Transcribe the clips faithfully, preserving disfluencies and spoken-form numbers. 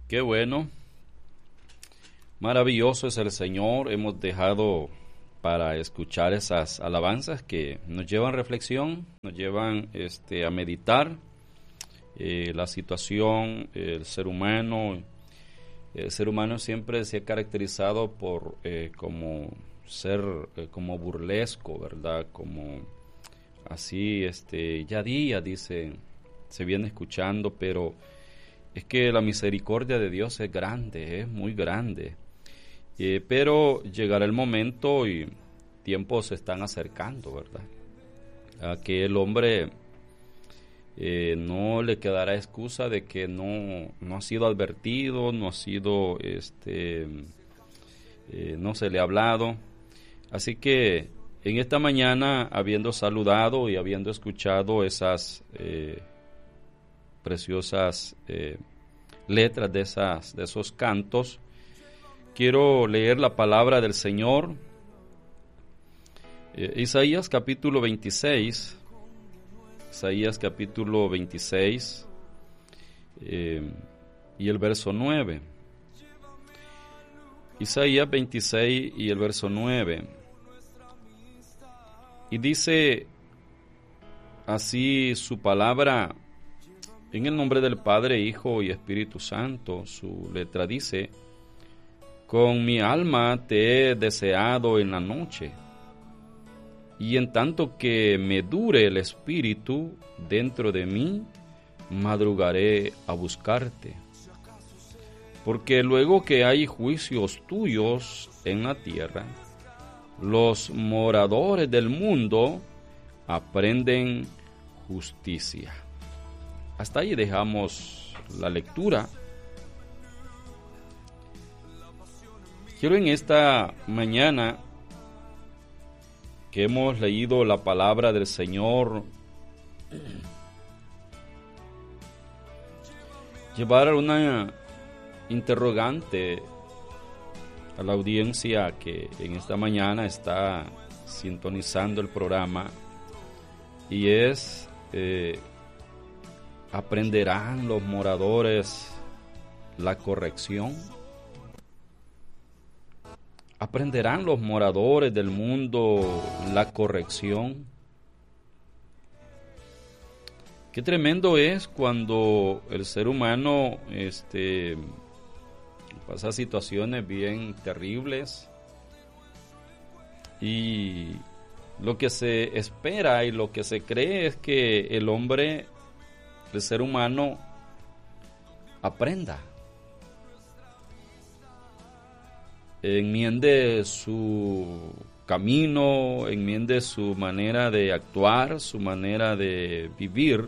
Qué bueno, maravilloso es el Señor. Hemos dejado para escuchar esas alabanzas que nos llevan a reflexión, nos llevan este, a meditar eh, la situación, el ser humano. El ser humano siempre se ha caracterizado por eh, como ser eh, como burlesco, ¿verdad? Como así, este, ya día, dice, se viene escuchando, pero es que la misericordia de Dios es grande, es muy grande. Eh, pero llegará el momento y tiempos se están acercando, ¿verdad? A que el hombre eh, no le quedará excusa de que no, no ha sido advertido, no ha sido, este, eh, no se le ha hablado. Así que en esta mañana, habiendo saludado y habiendo escuchado esas eh, preciosas eh, letras de, esas, de esos cantos, quiero leer la palabra del Señor. Eh, Isaías capítulo veintiséis, Isaías capítulo veintiséis eh, y el verso nueve. Isaías veintiséis y el verso nueve. Y dice así su palabra, en el nombre del Padre, Hijo y Espíritu Santo. Su letra dice: con mi alma te he deseado en la noche, y en tanto que me dure el espíritu dentro de mí, madrugaré a buscarte. Porque luego que hay juicios tuyos en la tierra, los moradores del mundo aprenden justicia. Hasta ahí dejamos la lectura. Quiero en esta mañana que hemos leído la palabra del Señor llevar una interrogante a la audiencia que en esta mañana está sintonizando el programa, y es eh, ¿aprenderán los moradores la corrección? ¿Aprenderán los moradores del mundo la corrección? Qué tremendo es cuando el ser humano este, pasa situaciones bien terribles, y lo que se espera y lo que se cree es que el hombre, el ser humano, aprenda, enmiende su camino, enmiende su manera de actuar, su manera de vivir.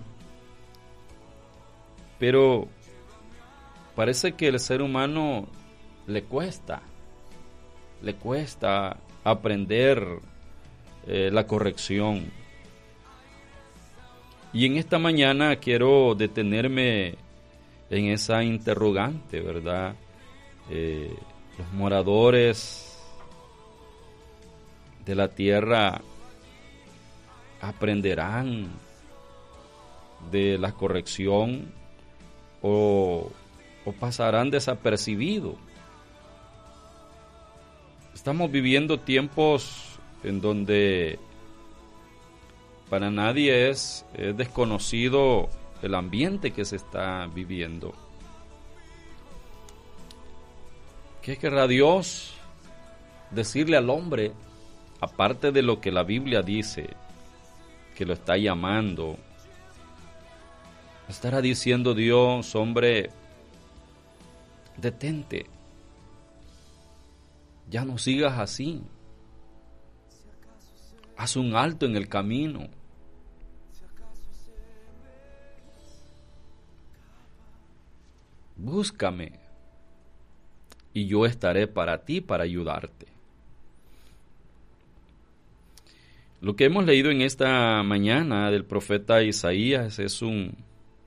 Pero parece que el ser humano le cuesta, le cuesta aprender eh, la corrección. Y en esta mañana quiero detenerme en esa interrogante, ¿verdad? Eh, los moradores de la tierra aprenderán de la corrección o, o pasarán desapercibidos. Estamos viviendo tiempos en donde para nadie es, es desconocido el ambiente que se está viviendo. ¿Qué querrá Dios decirle al hombre, aparte de lo que la Biblia dice, que lo está llamando? Estará diciendo Dios, hombre, detente, ya no sigas así, haz un alto en el camino. Búscame y yo estaré para ti, para ayudarte. Lo que hemos leído en esta mañana del profeta Isaías es un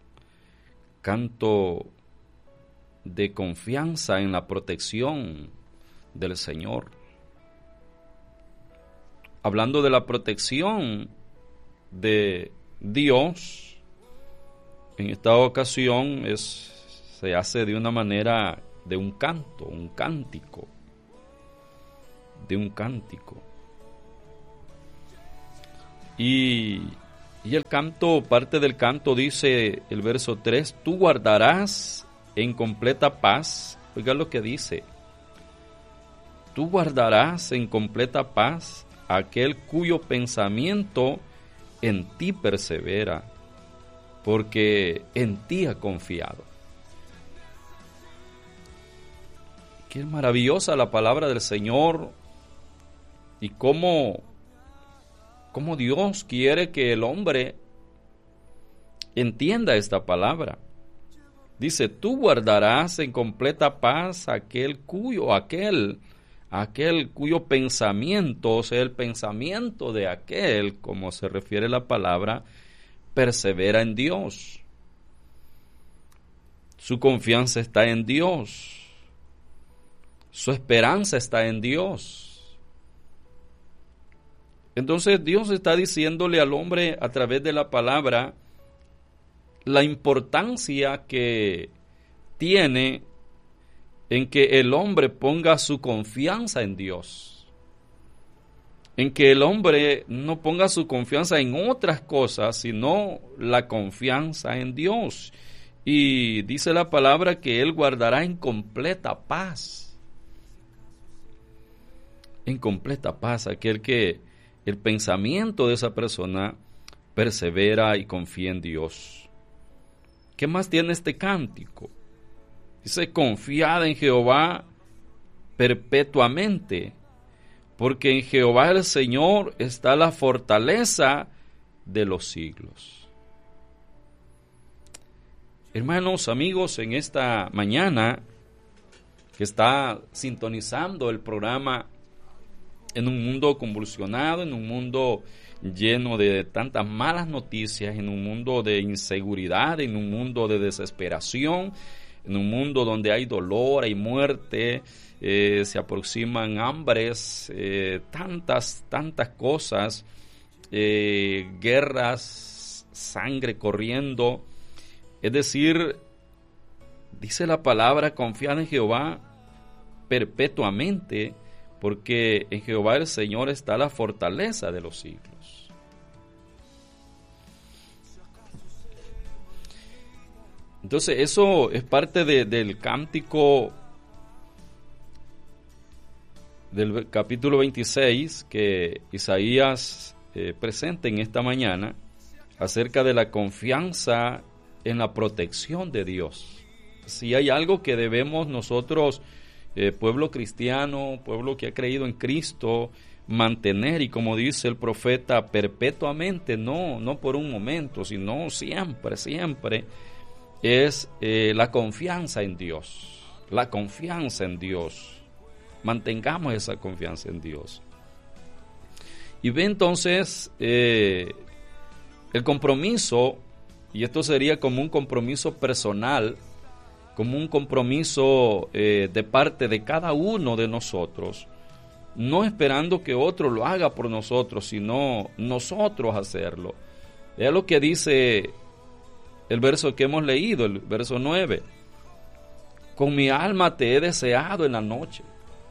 canto de confianza en la protección del Señor. Hablando de la protección de Dios, en esta ocasión es se hace de una manera de un canto, un cántico, de un cántico. Y, y el canto, parte del canto dice el verso tres, tú guardarás en completa paz, oiga lo que dice, tú guardarás en completa paz aquel cuyo pensamiento en ti persevera, porque en ti ha confiado. Qué maravillosa la palabra del Señor y cómo, cómo Dios quiere que el hombre entienda esta palabra. Dice, tú guardarás en completa paz aquel cuyo, aquel, aquel cuyo pensamiento, o sea, el pensamiento de aquel, como se refiere la palabra, persevera en Dios. Su confianza está en Dios. Su esperanza está en Dios. Entonces Dios está diciéndole al hombre a través de la palabra la importancia que tiene en que el hombre ponga su confianza en Dios. En que el hombre no ponga su confianza en otras cosas, sino la confianza en Dios. Y dice la palabra que Él guardará en completa paz. En completa paz, aquel que el pensamiento de esa persona persevera y confía en Dios. ¿Qué más tiene este cántico? Dice, confiad en Jehová perpetuamente, porque en Jehová el Señor está la fortaleza de los siglos. Hermanos, amigos, en esta mañana que está sintonizando el programa en un mundo convulsionado, en un mundo lleno de tantas malas noticias, en un mundo de inseguridad, en un mundo de desesperación, en un mundo donde hay dolor, hay muerte, eh, se aproximan hambres, eh, tantas, tantas cosas, eh, guerras, sangre corriendo. Es decir, dice la palabra, confiad en Jehová perpetuamente, porque en Jehová el Señor está la fortaleza de los siglos. Entonces eso es parte de, del cántico del capítulo veintiséis que Isaías eh, presenta en esta mañana acerca de la confianza en la protección de Dios. Si hay algo que debemos nosotros, Eh, pueblo cristiano, pueblo que ha creído en Cristo, mantener, y como dice el profeta, perpetuamente, no, no por un momento, sino siempre, siempre, es eh, la confianza en Dios, la confianza en Dios. Mantengamos esa confianza en Dios. Y ve entonces eh, el compromiso, y esto sería como un compromiso personal, como un compromiso eh, de parte de cada uno de nosotros, no esperando que otro lo haga por nosotros, sino nosotros hacerlo. Vea lo que dice el verso que hemos leído, el verso nueve. Con mi alma te he deseado en la noche.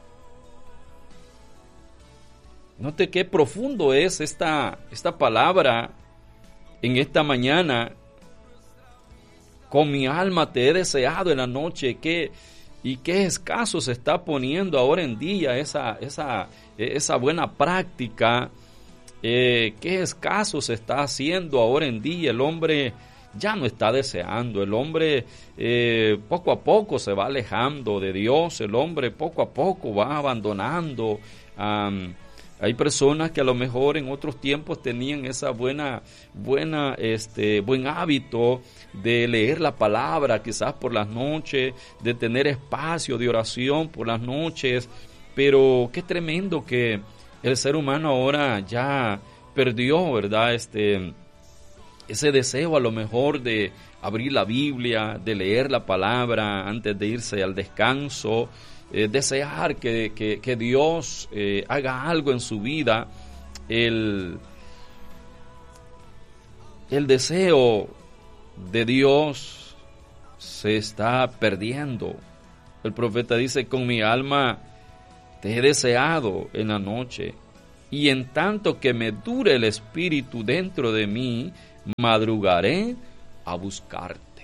Note qué profundo es esta, esta palabra en esta mañana. Con mi alma te he deseado en la noche. ¿Qué, y qué escaso se está poniendo ahora en día esa, esa, esa buena práctica? Eh, ¿Qué escaso se está haciendo ahora en día? El hombre ya no está deseando. El hombre eh, poco a poco se va alejando de Dios. El hombre poco a poco va abandonando. Um, Hay personas que a lo mejor en otros tiempos tenían esa buena, buena, este, buen hábito de leer la palabra, quizás por las noches, de tener espacio de oración por las noches, pero qué tremendo que el ser humano ahora ya perdió, ¿verdad? Este, ese deseo a lo mejor de abrir la Biblia, de leer la palabra antes de irse al descanso. Eh, desear que, que, que Dios eh, haga algo en su vida, el, el deseo de Dios se está perdiendo. El profeta dice, con mi alma te he deseado en la noche, y en tanto que me dure el espíritu dentro de mí, madrugaré a buscarte.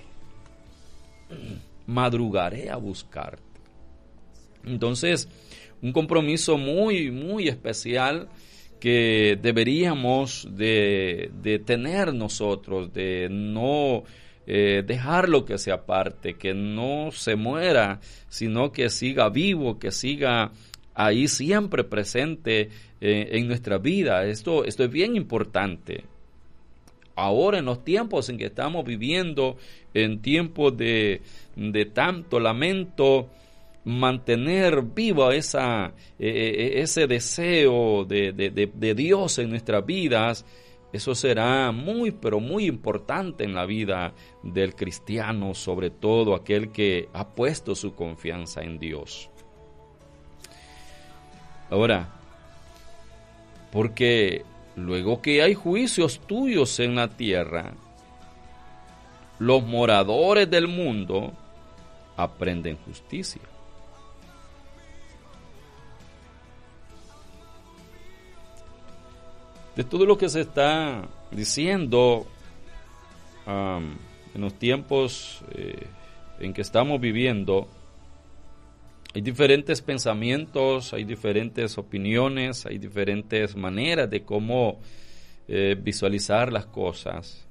Madrugaré a buscarte. Entonces, un compromiso muy, muy especial que deberíamos de, de tener nosotros, de no eh, dejarlo que se aparte, que no se muera, sino que siga vivo, que siga ahí siempre presente eh, en nuestra vida. Esto, esto es bien importante. Ahora en los tiempos en que estamos viviendo, en tiempos de, de tanto lamento, mantener vivo esa, eh, ese deseo de, de, de, de Dios en nuestras vidas, eso será muy, pero muy importante en la vida del cristiano, sobre todo aquel que ha puesto su confianza en Dios. Ahora, porque luego que hay juicios tuyos en la tierra, los moradores del mundo aprenden justicia. De todo lo que se está diciendo um, en los tiempos eh, en que estamos viviendo, hay diferentes pensamientos, hay diferentes opiniones, hay diferentes maneras de cómo eh, visualizar las cosas.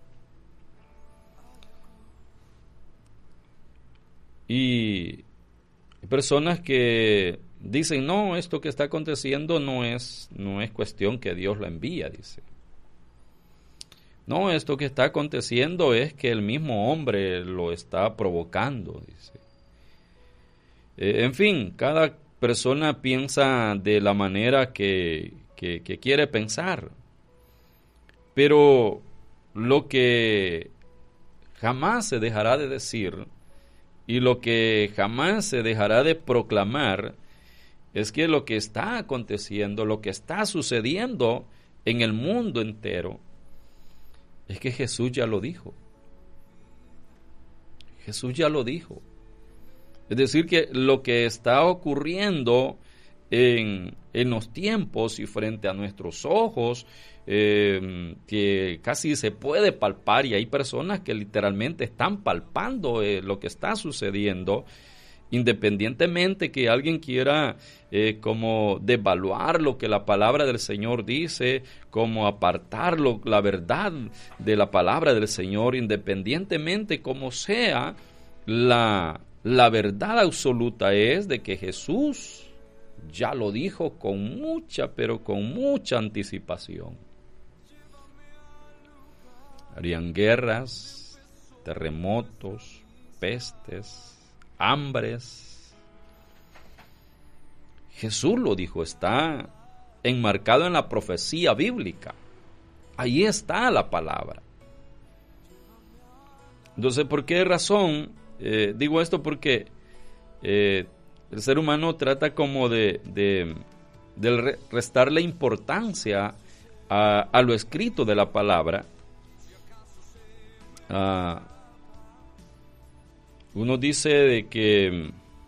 Y hay personas que dicen, no, esto que está aconteciendo no es, no es cuestión que Dios lo envía, dice. No, esto que está aconteciendo es que el mismo hombre lo está provocando, dice. Eh, en fin, cada persona piensa de la manera que, que, que quiere pensar. Pero lo que jamás se dejará de decir y lo que jamás se dejará de proclamar es que lo que está aconteciendo, lo que está sucediendo en el mundo entero, es que Jesús ya lo dijo. Jesús ya lo dijo. Es decir, que lo que está ocurriendo en, en los tiempos y frente a nuestros ojos, eh, que casi se puede palpar, y hay personas que literalmente están palpando eh, lo que está sucediendo, independientemente que alguien quiera eh, como devaluar lo que la palabra del Señor dice, como apartar lo, la verdad de la palabra del Señor, independientemente como sea, la, la verdad absoluta es de que Jesús ya lo dijo con mucha, pero con mucha anticipación. Harían guerras, terremotos, pestes, hambres. Jesús lo dijo, está enmarcado en la profecía bíblica. Ahí está la palabra. Entonces, ¿por qué razón? Eh, digo esto porque eh, el ser humano trata como de, de, de restarle importancia a, a lo escrito de la palabra. Uh, uno dice de que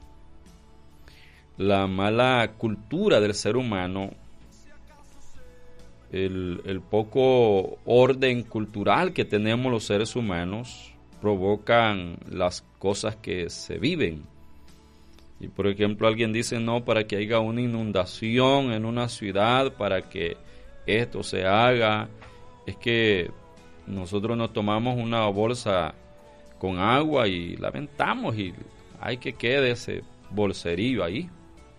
la mala cultura del ser humano, el, el poco orden cultural que tenemos los seres humanos, provocan las cosas que se viven. Y por ejemplo, alguien dice, no, para que haya una inundación en una ciudad, para que esto se haga, es que nosotros nos tomamos una bolsa con agua y la aventamos y hay que quede ese bolserillo ahí.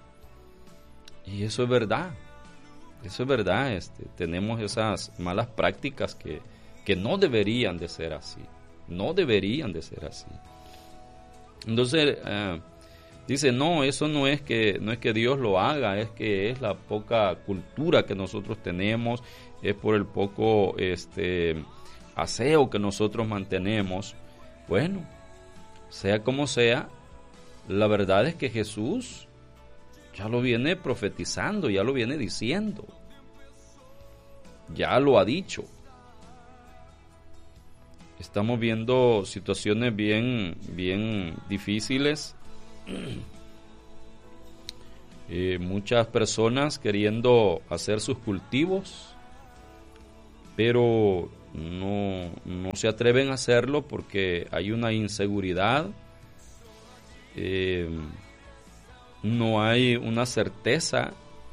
Y eso es verdad, eso es verdad, este, tenemos esas malas prácticas que, que no deberían de ser así, no deberían de ser así. Entonces, eh, dice, no, eso no es que no es que Dios lo haga, es que es la poca cultura que nosotros tenemos, es por el poco este aseo que nosotros mantenemos. Bueno, sea como sea, la verdad es que Jesús ya lo viene profetizando, ya lo viene diciendo, ya lo ha dicho. estamos viendo situaciones bien, bien difíciles. Eh, muchas personas queriendo hacer sus cultivos, pero no, no se atreven a hacerlo porque hay una inseguridad, eh, no hay una certeza,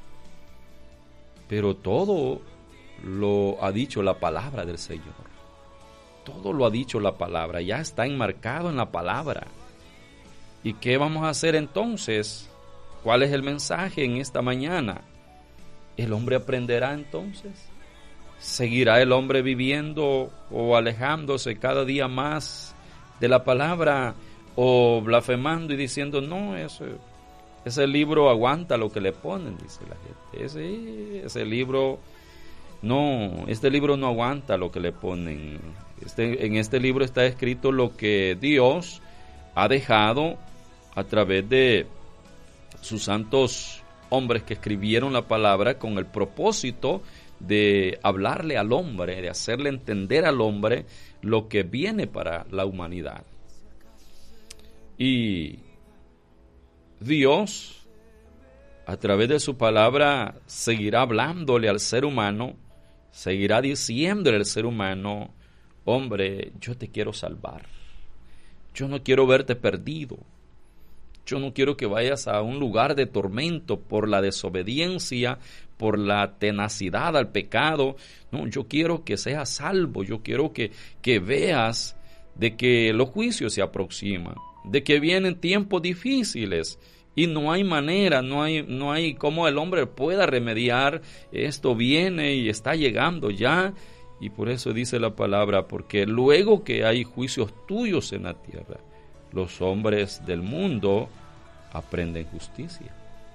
pero todo lo ha dicho la palabra del Señor. Todo lo ha dicho la palabra, ya está enmarcado en la palabra. ¿Y qué vamos a hacer entonces? ¿Cuál es el mensaje en esta mañana? ¿El hombre aprenderá entonces? ¿Seguirá el hombre viviendo o alejándose cada día más de la palabra o blasfemando y diciendo, no, ese, ese libro aguanta lo que le ponen, dice la gente. Ese, ese libro, no, este libro no aguanta lo que le ponen. Este, en este libro está escrito lo que Dios ha dejado a través de sus santos hombres que escribieron la palabra con el propósito de hablarle al hombre, de hacerle entender al hombre lo que viene para la humanidad. Y Dios, a través de su palabra, seguirá hablándole al ser humano, seguirá diciéndole al ser humano, hombre, yo te quiero salvar, yo no quiero verte perdido. Yo no quiero que vayas a un lugar de tormento por la desobediencia, por la tenacidad al pecado. No, yo quiero que seas salvo. Yo quiero que, que veas de que los juicios se aproximan, de que vienen tiempos difíciles y no hay manera, no hay, no hay cómo el hombre pueda remediar. Esto viene y está llegando ya. Y por eso dice la palabra, porque luego que hay juicios tuyos en la tierra, los hombres del mundo aprenden justicia.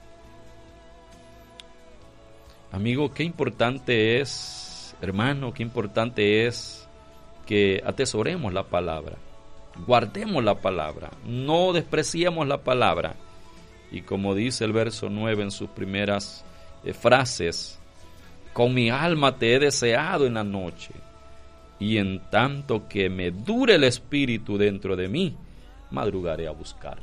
Amigo, qué importante es, hermano, qué importante es que atesoremos la palabra, guardemos la palabra, no despreciemos la palabra. Y como dice el verso nueve en sus primeras eh, frases, con mi alma te he deseado en la noche, y en tanto que me dure el espíritu dentro de mí, madrugaré a buscarte.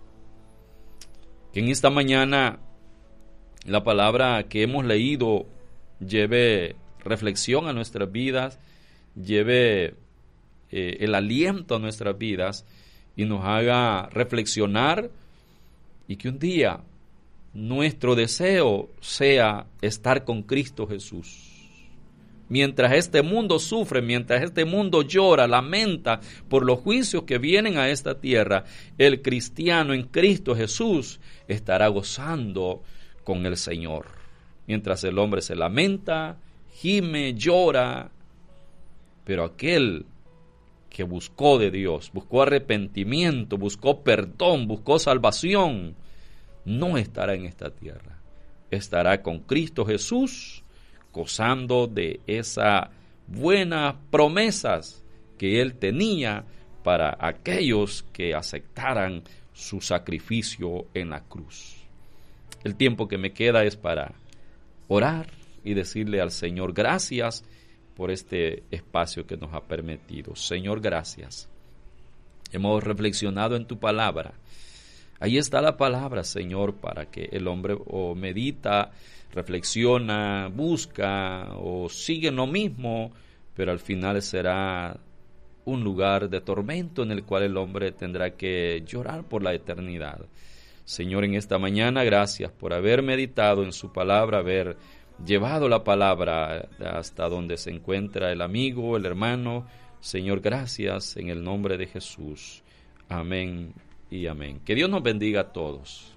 Que en esta mañana la palabra que hemos leído lleve reflexión a nuestras vidas, lleve eh, el aliento a nuestras vidas y nos haga reflexionar, y que un día nuestro deseo sea estar con Cristo Jesús. Mientras este mundo sufre, mientras este mundo llora, lamenta por los juicios que vienen a esta tierra, el cristiano en Cristo Jesús estará gozando con el Señor. Mientras el hombre se lamenta, gime, llora, pero aquel que buscó de Dios, buscó arrepentimiento, buscó perdón, buscó salvación, no estará en esta tierra. Estará con Cristo Jesús, gozando de esas buenas promesas que Él tenía para aquellos que aceptaran su sacrificio en la cruz. El tiempo que me queda es para orar y decirle al Señor gracias por este espacio que nos ha permitido. Señor, gracias. Hemos reflexionado en tu palabra. Ahí está la palabra, Señor, para que el hombre o medita, reflexiona, busca o sigue en lo mismo, pero al final será un lugar de tormento en el cual el hombre tendrá que llorar por la eternidad. Señor, en esta mañana, gracias por haber meditado en su palabra, haber llevado la palabra hasta donde se encuentra el amigo, el hermano. Señor, gracias en el nombre de Jesús. Amén y amén. Que Dios nos bendiga a todos.